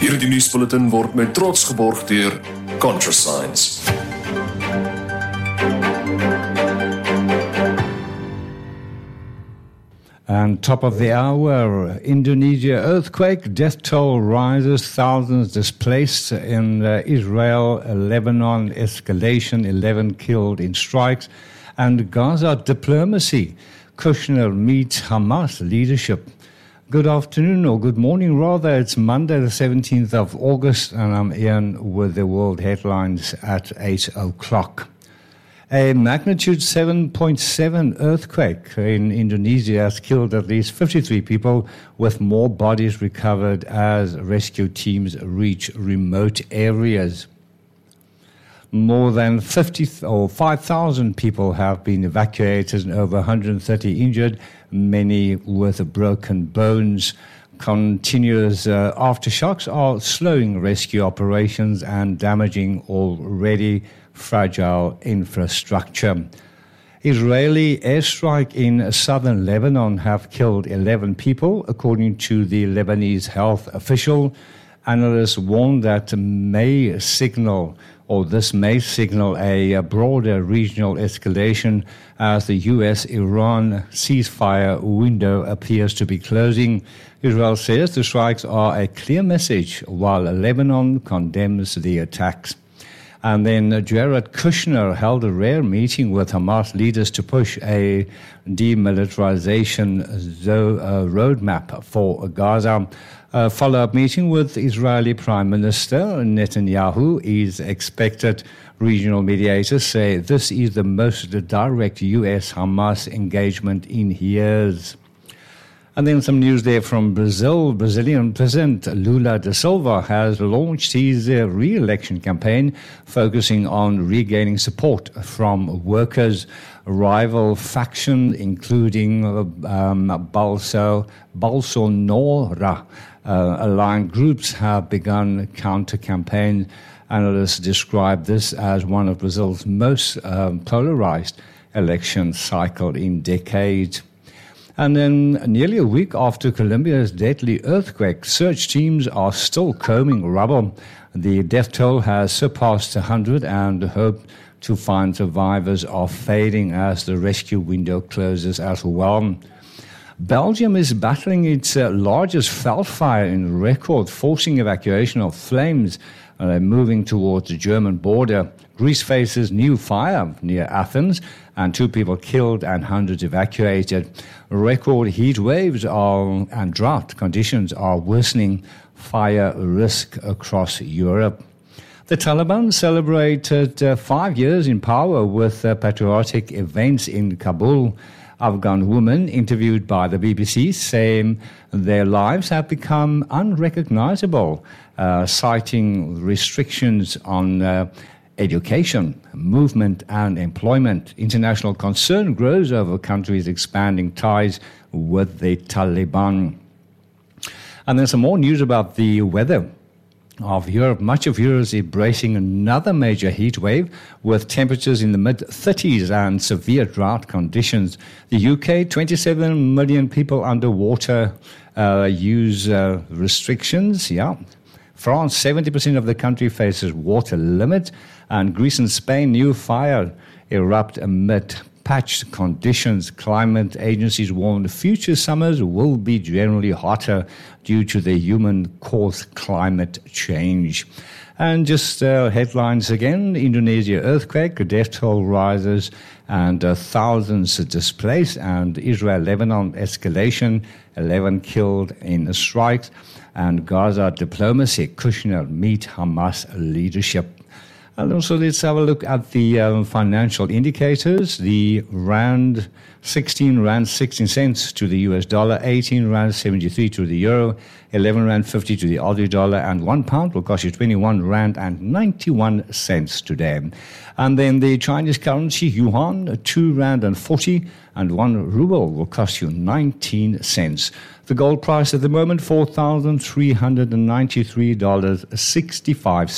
Hierdie nuusbulletin word met trots geborg deur ContraScience. And top of the hour, Indonesia earthquake, death toll rises, thousands displaced in Israel, Lebanon escalation, 11 killed in strikes, and Gaza diplomacy. Kushner meets Hamas leadership. Good afternoon, or good morning rather. It's Monday the 17th of August, and I'm Ian with the world headlines at 8 o'clock. A magnitude 7.7 earthquake in Indonesia has killed at least 53 people, with more bodies recovered as rescue teams reach remote areas. More than 5,000 people have been evacuated and over 130 injured, many with broken bones. Continuous aftershocks are slowing rescue operations and damaging already fragile infrastructure. Israeli airstrike in southern Lebanon have killed 11 people, according to the Lebanese health official. Analysts warn that this may signal a broader regional escalation as the U.S.-Iran ceasefire window appears to be closing. Israel says the strikes are a clear message, while Lebanon condemns the attacks. And then Jared Kushner held a rare meeting with Hamas leaders to push a demilitarization roadmap for Gaza. A follow-up meeting with Israeli Prime Minister Netanyahu is expected. Regional mediators say this is the most direct U.S.-Hamas engagement in years. And then some news there from Brazil. Brazilian President Lula da Silva has launched his re-election campaign, focusing on regaining support from workers. Rival faction, including Bolsonaro aligned groups, have begun counter-campaign. Analysts describe this as one of Brazil's most polarized election cycle in decades. And then nearly a week after Colombia's deadly earthquake, search teams are still combing rubble. The death toll has surpassed 100 and hope to find survivors are fading as the rescue window closes as well. Belgium is battling its largest veld fire in record, forcing evacuation of flames moving towards the German border. Greece faces new fire near Athens, and 2 people killed and hundreds evacuated. Record heat waves and drought conditions are worsening fire risk across Europe. The Taliban celebrated 5 years in power with patriotic events in Kabul. Afghan women interviewed by the BBC saying their lives have become unrecognizable, citing restrictions on education, movement and employment. International concern grows over countries expanding ties with the Taliban. And there's some more news about the weather of Europe. Much of Europe is embracing another major heat wave with temperatures in the mid-30s and severe drought conditions. The UK, 27 million people underwater use restrictions. France, 70% of the country faces water limit. And Greece and Spain, new fire erupt amid patched conditions. Climate agencies warn future summers will be generally hotter due to the human-caused climate change. And just headlines again: Indonesia earthquake, death toll rises, and thousands displaced. And Israel-Lebanon escalation, 11 killed in strikes. And Gaza diplomacy, Kushner meet Hamas leadership. And also let's have a look at the financial indicators. The Rand, 16 Rand 16 cents to the US dollar, 18 Rand 73 to the euro, 11 Rand 50 to the Aussie dollar, and £1 will cost you 21 Rand and 91 cents today. And then the Chinese currency, yuan, 2 Rand and 40, and 1 ruble will cost you 19 cents. The gold price at the moment, $4,393.65.